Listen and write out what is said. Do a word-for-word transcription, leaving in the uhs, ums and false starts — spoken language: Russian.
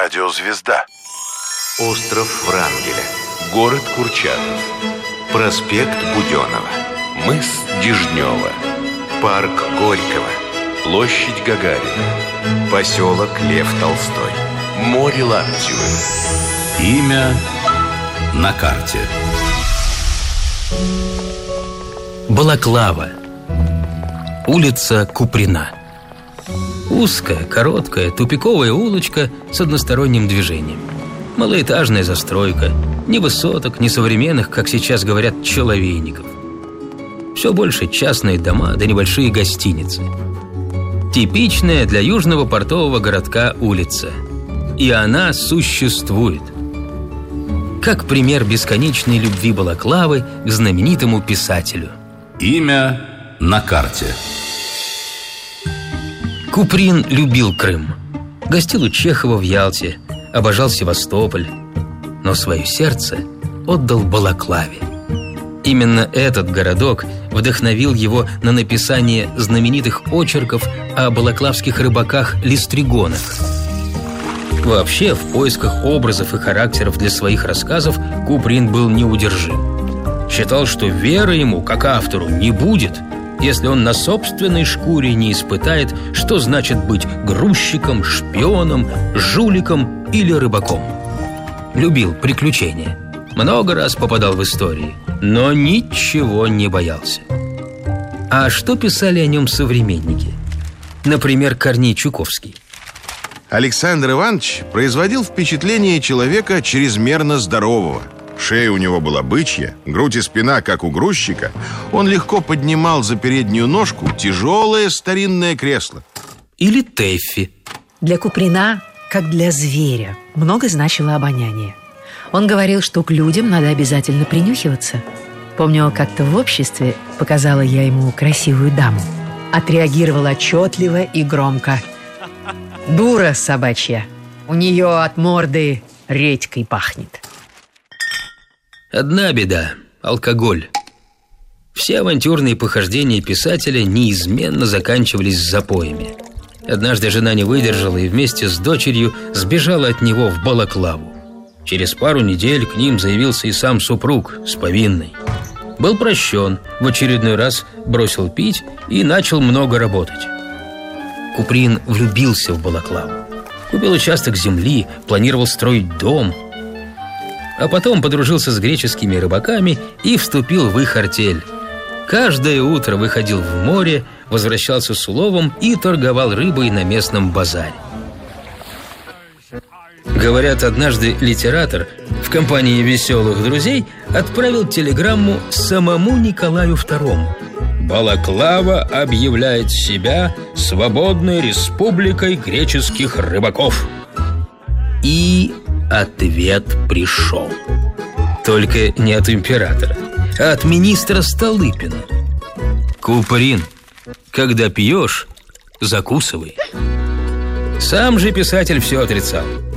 Радиозвезда. Остров Врангеля. Город Курчатов. Проспект Буденова. Мыс Дежнева. Парк Горького. Площадь Гагарина. Поселок Лев Толстой. Море Лаптевых. Имя на карте. Балаклава. Улица Куприна. Узкая, короткая, тупиковая улочка с односторонним движением. Малоэтажная застройка. Ни высоток, ни современных, как сейчас говорят, человейников. Все больше частные дома да небольшие гостиницы. Типичная для южного портового городка улица. И она существует. Как пример бесконечной любви Балаклавы к знаменитому писателю. Имя на карте. Куприн любил Крым. Гостил у Чехова в Ялте, обожал Севастополь. Но свое сердце отдал Балаклаве. Именно этот городок вдохновил его на написание знаменитых очерков о балаклавских рыбаках-листригонах. Вообще, в поисках образов и характеров для своих рассказов Куприн был неудержим. Считал, что веры ему, как автору, не будет, если он на собственной шкуре не испытает, что значит быть грузчиком, шпионом, жуликом или рыбаком. Любил приключения. Много раз попадал в истории, но ничего не боялся. А что писали о нем современники? Например, Корней Чуковский. Александр Иванович производил впечатление человека чрезмерно здорового. Шея у него была бычья, грудь и спина, как у грузчика. Он легко поднимал за переднюю ножку тяжелое старинное кресло. Или Тэффи. Для Куприна, как для зверя, много значило обоняние. Он говорил, что к людям надо обязательно принюхиваться. Помню, как-то в обществе показала я ему красивую даму. Отреагировал отчетливо и громко. Дура собачья. У нее от морды редькой пахнет. Одна беда – алкоголь. Все авантюрные похождения писателя неизменно заканчивались запоями. Однажды жена не выдержала и вместе с дочерью сбежала от него в Балаклаву. Через пару недель к ним заявился и сам супруг с повинной. Был прощен, в очередной раз бросил пить и начал много работать. Куприн влюбился в Балаклаву. Купил участок земли, планировал строить дом. А потом подружился с греческими рыбаками и вступил в их артель. Каждое утро выходил в море, возвращался с уловом и торговал рыбой на местном базаре. Говорят, однажды литератор в компании веселых друзей отправил телеграмму самому Николаю второму. Балаклава объявляет себя свободной республикой греческих рыбаков. И ответ пришел. Только не от императора, а от министра Столыпина. Куприн, когда пьешь, закусывай. Сам же писатель все отрицал.